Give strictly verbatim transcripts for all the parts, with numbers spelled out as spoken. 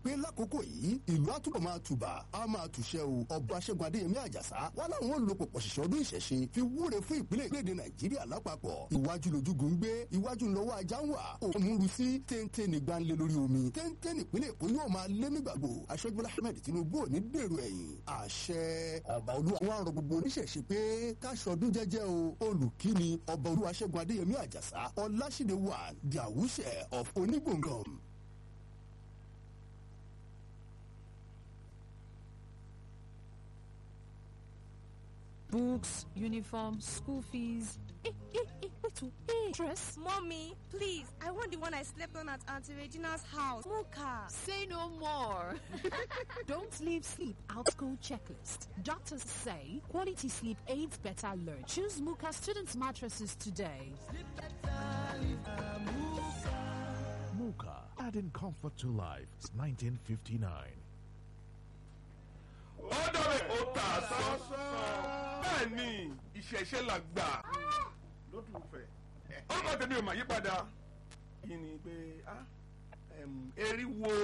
wípé lákòókò yìí ìlú àtúbọ̀ máa tùbà á máa tùṣẹ́ o ọba Ṣẹ́gun Adéyẹmí Àjàsá wà láwọn ò lo pọ̀pọ̀ ṣẹ̀ṣẹ̀ ọdún ìṣẹ̀ṣe fi wúre fún ìpínlẹ̀ ìgbèdè Nàìjíríà lápapọ̀ ìwájú lójúgun gbé ìwájú ńlọ́wọ́ ajá ń wà òmùrù sí téńté nígbà ńlẹ̀ lórí omi téńté nípínlẹ̀ Èkó yóò máa lé nígbàgbọ́ Aṣọ́jú Bọ́lá Ahmed Tinubu ò ní dèrò ẹ̀yìn àṣẹ ọba olúwa wọn rọ gbogbo oníṣẹ̀ṣe pé káṣọdún jẹ́jẹ́ o olùkíni ọba olúwa Ṣẹ́gun Adéyẹmí Àjàsá Ọláṣídé wà the Awúṣẹ of Onígbòǹgàn. Books, uniform, school fees. Hey, hey, hey, wait, hey, dress. Mommy, please, I want the one I slept on at Auntie Regina's house. Mocha. Say no more. Don't leave sleep out school checklist. Doctors say quality sleep aids better learn. Choose Muka students' mattresses today. Sleep better, live a Muka. Muka, adding comfort to life since nineteen fifty-nine. ọ̀dọ̀ rẹ̀ ó tà sọ́sọ́ bẹ́ẹ̀ ni ìṣẹ̀ṣẹ̀ là gbà lótùfẹ́. ọkọ̀ tèmi ò mà yí padà yìí ni pé eriwo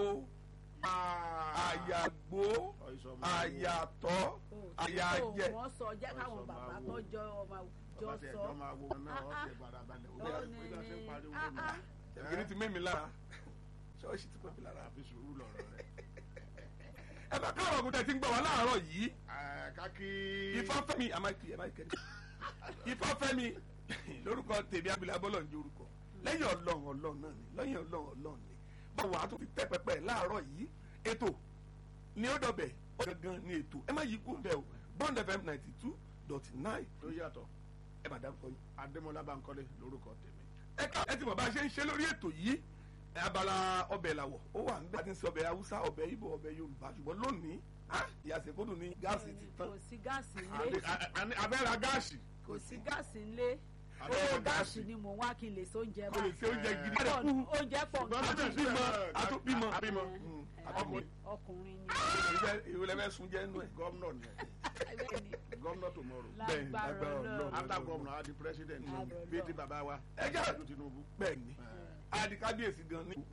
àyàgbó àyàtọ̀ àyàjẹ. wọ́n sọ jẹ́ káwọn bàbá tó jọ ọmọ jọ sọ. ẹ̀gbẹ́ni ti mẹ́mi lára ṣọ́ọ̀ṣì ti pẹ́ mi lára àfi sùúrù lọ́rọ̀ rẹ̀. ẹ bá káwọn ọkùnrin tẹ̀ ti ń gbọ́ wá láàárọ̀ yìí. kákí. Ifáfẹ́mi àmàkì àmàkì Ifáfẹ́mi lórúkọ tèmi abilà bọ́lọ̀ ń jẹ́ orúkọ lẹ́yìn ọlọ́run ọlọ́run náà ni lẹ́yìn ọlọ́run ọlọ́run ni báwo a tún fi tẹ́ pẹpẹ láàárọ̀ yìí ètò ní ó dọ̀bẹ̀ ó gangan ní ètò ẹ má yí kú bẹ́ẹ̀ o Bond F M ninety two dot nine. tó yàtọ̀ ẹ bá dárúkọ yín. Adémọ́lá Bánkọ́lé lórúkọ tèmi. ẹ ká ẹ ti mọ̀ bá a ṣe ń ṣe lórí ètò yìí abala ọbẹ̀ làwọ̀ ó wà níbẹ̀ àti ń sọ ọbẹ̀ Haúsá ọbẹ̀ Ìgbò ọbẹ̀ Yorùbá ṣùgbọ́n lónìí ìyàsẹ̀ kódù ní gáàsì ti tán. kò sí gáàsì ńlé. abẹ́ra gáàsì. kò sí gáàsì ńlé. abẹ́ra gáàsì ni mò ń wá kí n lè so oúnjẹ kò lè ṣe oúnjẹ gidi. oúnjẹ pọ̀ àtúbímọ àtúbímọ ọkùnrin ni. ìwé lẹ́fẹ̀ẹ́ sun jẹ́ nù ẹ̀. gómìnà ni gómìnà tomorrow. bẹ́ẹ̀ lágbára Ọlọ́run. after gómìnà adi president bíi ti bàbá wa. ẹ jẹ́ Tinubu. bẹ́ẹ̀ ni adi kábíyèsí gan ni.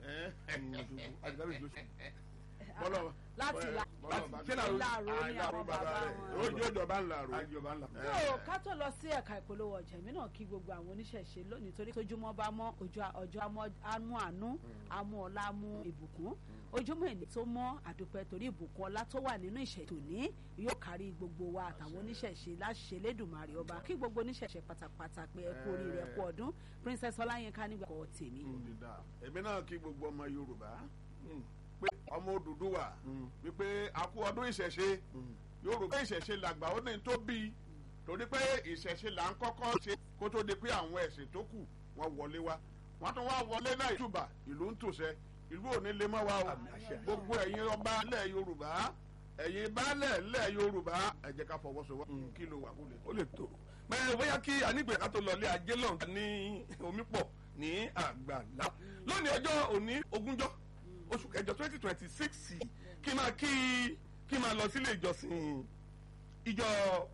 adi kábíyèsí ló ṣe. bọ́lọ̀ láti la ṣé làrú láàrú ní àwọn bàbá wọn. ojú ìjọba ń làrú. ìjọba ń làrú. yóò ká tó lọ sí ẹ̀ka ìpolówó ọjà èmi náà kí gbogbo àwọn oníṣẹ̀ṣe lónìí torí tójúmọ́ bá mọ́ ọjọ́ amú àánú amú ọlá amú ìbùkún ojúmọ́ ẹni tó mọ́ àdúpẹ́ torí ìbùkún ọlá tó wà nínú ìṣètò ní yóò kárí gbogbo wa àtàwọn oníṣẹ̀ṣe láṣẹ lẹ́dùnmarè ọba kí gbogbo oníṣẹ̀ṣe pátápátá pé ẹ kú oríire ẹ kú ọdún Princess Ọláyínká nígbà kọ́ tèmi. èmi náà kí gbogbo ọmọ Yorùbá pé ọmọ Odùduwà wípé a kú ọdún ìṣẹ̀ṣe Yorùbá ìṣẹ̀ṣe làgbà ó ní tó bí torí pé ìṣẹ̀ṣe là ń kọ́kọ́ ṣe kó tó di pé àwọn ẹ̀sìn tó kù wọ́n wọlé wá wọ́n tún wá wọlé náà ìtùbà ìlú ń tòṣẹ́ ìlú ò ní lè mọ́ wa o gbogbo ẹ̀yin ọba ilẹ̀ Yorùbá ẹ̀yin baálẹ̀ ilẹ̀ Yorùbá ẹ jẹ́ ká fọwọ́sowọ́ kí ló wà kó lè. ó lè tó mẹ́rin bóyá kí anígbè ká tó lọlé ajé lọ́n ní omi pọ̀ ní Àgbàlá lónìí ọjọ́ òní ogúnjọ́ oṣù kẹjọ twenty twenty six kí máa kí kí máa lọ sílé ìjọsìn ìjọ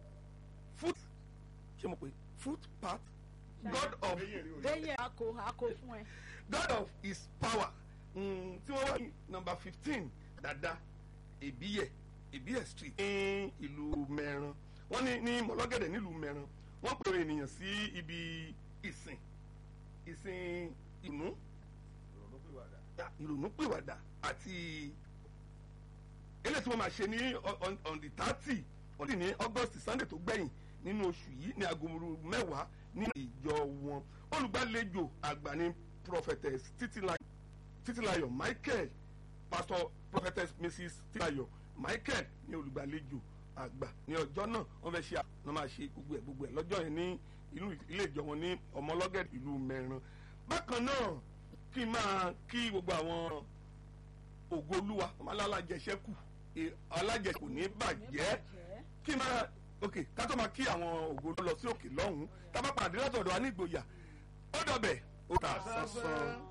foot ṣé mo pè footpath God of bẹ́yẹ̀ àkó àkó fún ẹ. God of his power tí wọ́n wá ní nọ́mbà fifteen dada Ìbíyẹ̀ Ìbíyẹ̀ street ní ìlú Mẹ́ran wọ́n ní ní Mọ̀lọ́gẹ̀dẹ̀ nílùú Mẹ́ran wọ́n pèrè ènìyàn sí ibi ìsìn ìsìn ìrònú ìrònúpìwàdà àti eléyìí tí wọ́n máa ṣe ní on the thirty ọdún ní August Sunday tó gbẹ̀yìn nínú oṣù yìí ní aago mẹ́wàá ní ìjọ wọn olùgbàlejò àgbà ní prophetess Títílayọ̀ Michael pastor prophetess Missus Títílayọ̀ Michael ní olùgbàlejò àgbà ní ọjọ́ náà wọ́n fẹ́ ṣe àwọn máa ṣe gbogbo ẹ̀ gbogbo ẹ̀ lọ́jọ́ yẹn ní ilé ìjọ wọn ní Ọmọlọ́gẹ̀dẹ̀ ìlú Mẹ́ran bákan náà kí n máa kí gbogbo àwọn ògo Olúwa ọmọ alájẹsẹ́kù alájẹsẹ́kù ní bàjẹ́ kí n máa ok ká tó máa kí àwọn ògo lọ sí òkè lọ́hùn-ún tá a bá pàdé látọ̀dọ̀ Anígboyà ó dọ̀bẹ̀ ó kà sọ́sọ́.